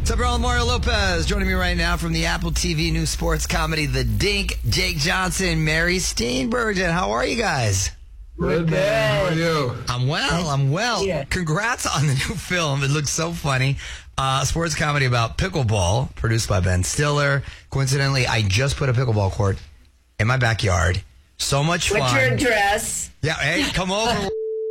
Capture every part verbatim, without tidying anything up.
What's up, everyone? Mario Lopez joining me right now from the Apple T V new sports comedy, The Dink. Jake Johnson, Mary Steenburgen. How are you guys? Good, man. How are you? I'm well. I'm well. Yeah. Congrats on the new film. It looks so funny. Uh, sports comedy about pickleball, produced by Ben Stiller. Coincidentally, I just put a pickleball court in my backyard. So much fun. What's your address? Yeah, hey, come over.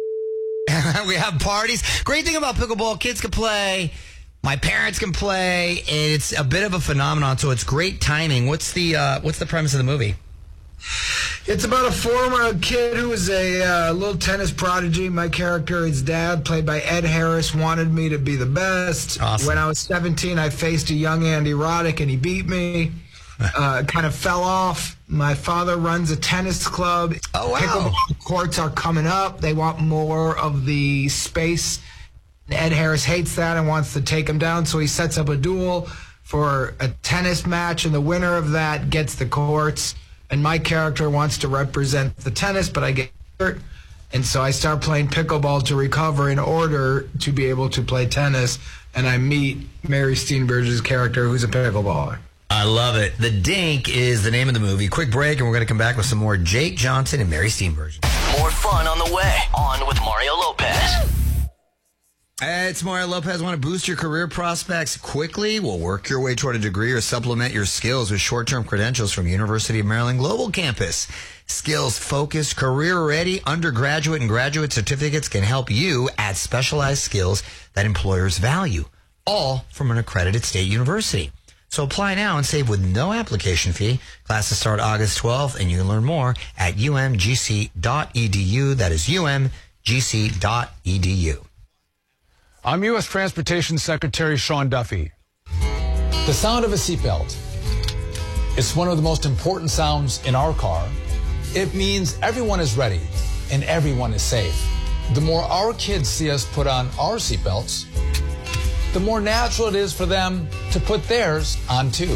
We have parties. Great thing about pickleball, kids can play. My parents can play. It's a bit of a phenomenon, so it's great timing. What's the uh, what's the premise of the movie? It's about a former kid who was a uh, little tennis prodigy. My character, his dad, played by Ed Harris, wanted me to be the best. Awesome. When I was seventeen, I faced a young Andy Roddick, and he beat me. Uh, kind of fell off. My father runs a tennis club. Oh, wow. Pickleball courts are coming up. They want more of the space. Ed Harris hates that and wants to take him down, so he sets up a duel for a tennis match, and the winner of that gets the courts. And my character wants to represent the tennis, but I get hurt. And so I start playing pickleball to recover in order to be able to play tennis. And I meet Mary Steenburgen's character, who's a pickleballer. I love it. The Dink is the name of the movie. Quick break, and we're going to come back with some more Jake Johnson and Mary Steenburgen. More fun on the way. On with Mario Lopez. Hey, it's Mario Lopez. Want to boost your career prospects quickly? Well, work your way toward a degree or supplement your skills with short-term credentials from University of Maryland Global Campus. Skills-focused, career-ready undergraduate and graduate certificates can help you add specialized skills that employers value, all from an accredited state university. So apply now and save with no application fee. Classes start August twelfth, and you can learn more at u m g c dot e d u. That is u m g c dot e d u. I'm U S Transportation Secretary Sean Duffy. The sound of a seatbelt. It's one of the most important sounds in our car. It means everyone is ready and everyone is safe. The more our kids see us put on our seatbelts, the more natural it is for them to put theirs on too.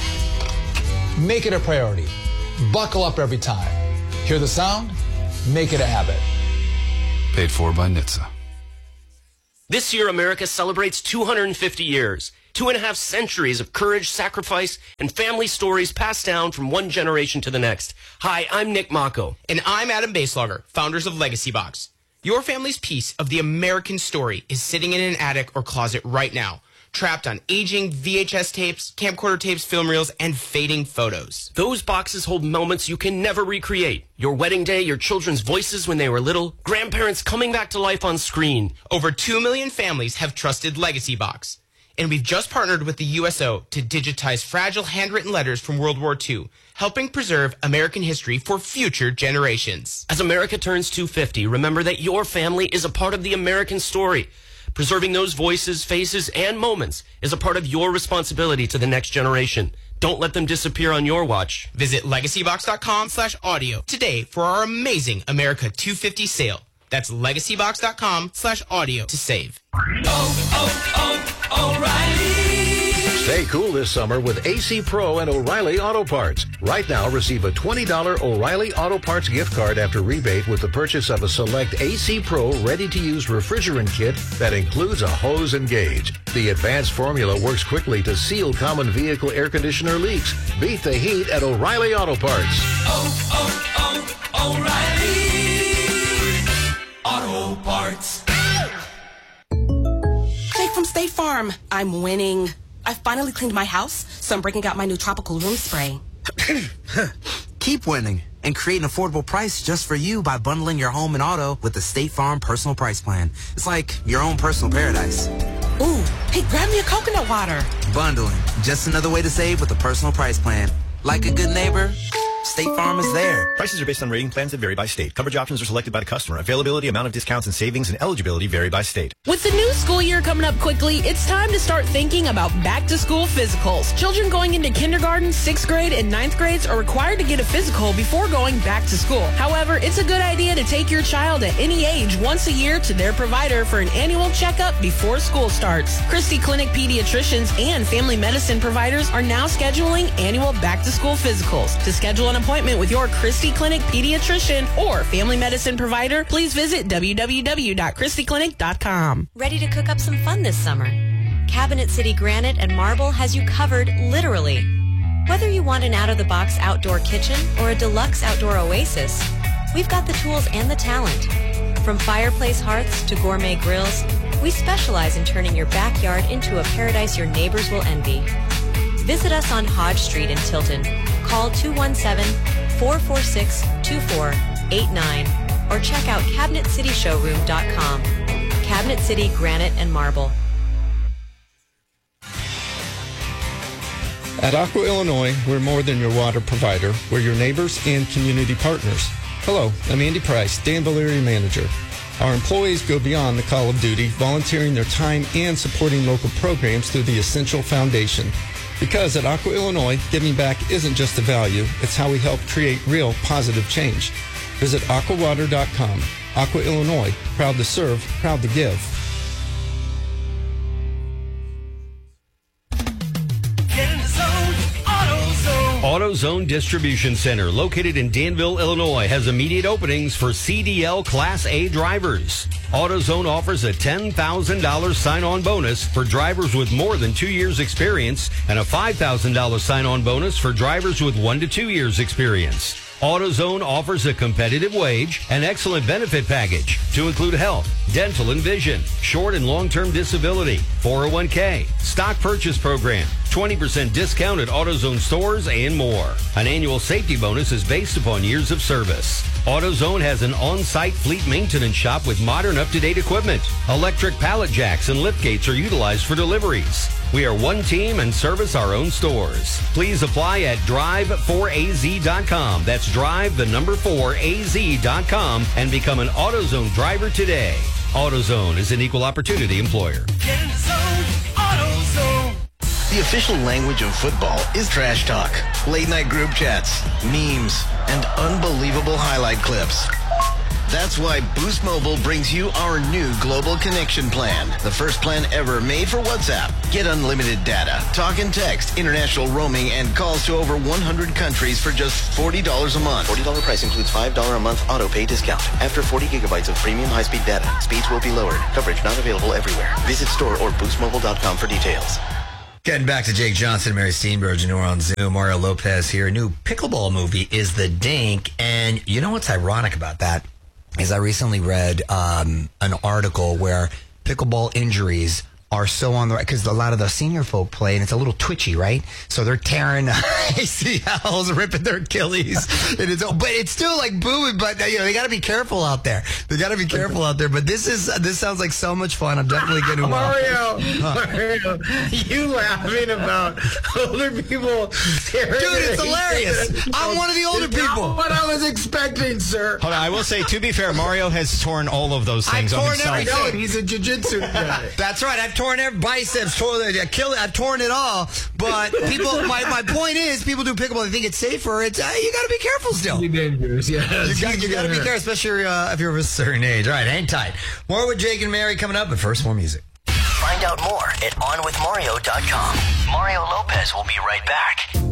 Make it a priority. Buckle up every time. Hear the sound? Make it a habit. Paid for by N H T S A. This year, America celebrates two hundred fifty years. Two and a half centuries of courage, sacrifice, and family stories passed down from one generation to the next. Hi, I'm Nick Mako. And I'm Adam Baselogger, founders of Legacy Box. Your family's piece of the American story is sitting in an attic or closet right now, trapped on aging V H S tapes, camcorder tapes, film reels, and fading photos. Those boxes hold moments you can never recreate. Your wedding day, your children's voices when they were little, grandparents coming back to life on screen. Over two million families have trusted Legacy Box. And we've just partnered with the U S O to digitize fragile handwritten letters from World War Two, helping preserve American history for future generations. As America turns two hundred fifty, remember that your family is a part of the American story. Preserving those voices, faces, and moments is a part of your responsibility to the next generation. Don't let them disappear on your watch. Visit legacybox.com slash audio today for our amazing America two hundred fifty sale. That's legacybox.com slash audio to save. Oh, oh, oh, O'Reilly. Stay cool this summer with A C Pro and O'Reilly Auto Parts. Right now, receive a twenty dollars O'Reilly Auto Parts gift card after rebate with the purchase of a select A C Pro ready-to-use refrigerant kit that includes a hose and gauge. The advanced formula works quickly to seal common vehicle air conditioner leaks. Beat the heat at O'Reilly Auto Parts. Oh, oh, oh, O'Reilly Auto Parts. Jake from State Farm. I'm winning. I finally cleaned my house, so I'm breaking out my new tropical room spray. Keep winning and create an affordable price just for you by bundling your home and auto with the State Farm Personal Price Plan. It's like your own personal paradise. Ooh, hey, grab me a coconut water. Bundling, just another way to save with a personal price plan. Like a good neighbor, State Farm is there. Prices are based on rating plans that vary by state. Coverage options are selected by the customer. Availability, amount of discounts and savings, and eligibility vary by state. With the new school year coming up quickly, it's time to start thinking about back-to-school physicals. Children going into kindergarten, sixth grade, and ninth grades are required to get a physical before going back to school. However, it's a good idea to take your child at any age once a year to their provider for an annual checkup before school starts. Christie Clinic pediatricians and family medicine providers are now scheduling annual back-to-school physicals. To schedule an appointment with your Christie Clinic pediatrician or family medicine provider, please visit w w w dot christie clinic dot com. Ready to cook up some fun this summer? Cabinet City Granite and Marble has you covered literally. Whether you want an out-of-the-box outdoor kitchen or a deluxe outdoor oasis, we've got the tools and the talent. From fireplace hearths to gourmet grills, we specialize in turning your backyard into a paradise your neighbors will envy. Visit us on Hodge Street in Tilton. Call two one seven, four four six, two four eight nine or check out cabinet city showroom dot com. Cabinet City Granite and Marble. At Aqua Illinois, we're more than your water provider. We're your neighbors and community partners. Hello, I'm Andy Price, Danville Area Manager. Our employees go beyond the call of duty, volunteering their time and supporting local programs through the Essential Foundation. Because at Aqua Illinois, giving back isn't just a value, it's how we help create real positive change. Visit aqua water dot com. Aqua Illinois, proud to serve, proud to give. Get in the zone, AutoZone. AutoZone Distribution Center, located in Danville, Illinois, has immediate openings for C D L Class A drivers. AutoZone offers a ten thousand dollars sign-on bonus for drivers with more than two years experience and a five thousand dollars sign-on bonus for drivers with one to two years experience. AutoZone offers a competitive wage and excellent benefit package to include health, dental and vision, short and long-term disability, four oh one k, stock purchase program, twenty percent discount at AutoZone stores, and more. An annual safety bonus is based upon years of service. AutoZone has an on-site fleet maintenance shop with modern up-to-date equipment. Electric pallet jacks and lift gates are utilized for deliveries. We are one team and service our own stores. Please apply at drive four A Z dot com. That's drive the number four A Z dot com and become an AutoZone driver today. AutoZone is an equal opportunity employer. Get in the zone, AutoZone. The official language of football is trash talk, late night group chats, memes, and unbelievable highlight clips. That's why Boost Mobile brings you our new Global Connection plan, the first plan ever made for WhatsApp. Get unlimited data, talk and text, international roaming, and calls to over one hundred countries for just forty dollars a month. forty dollars price includes five dollars a month auto pay discount. After forty gigabytes of premium high-speed data, speeds will be lowered. Coverage not available everywhere. Visit store or boost mobile dot com for details. Getting back to Jake Johnson, Mary Steenburgen, who are on Zoom. Mario Lopez here. New pickleball movie is The Dink. And you know what's ironic about that is I recently read um, an article where pickleball injuries are so on the right because a lot of the senior folk play and it's a little twitchy, right? So they're tearing A C Ls, ripping their Achilles, and it's but it's still like booming. But you know they got to be careful out there. They got to be careful out there. But this is this sounds like so much fun. I'm definitely going to Mario. Mario, you laughing about older people tearing? Dude, it's hilarious. I'm one of the older It's people. not what I was expecting, sir. Hold on, I will say, to be fair, Mario has torn all of those things I've on torn himself. everything. I know, he's a jiu-jitsu guy. That's right. I've torn every biceps, torn the Achilles, I've torn it all. But people, my, my point is, people do pickleball. They think it's safer. It's uh, you got to be careful still. Be dangerous, yeah. You got you got to be careful, especially uh, if you're of a certain age. All right, hang tight. More with Jake and Mary coming up, but first, more music. Find out more at on with mario dot com. Mario Lopez will be right back.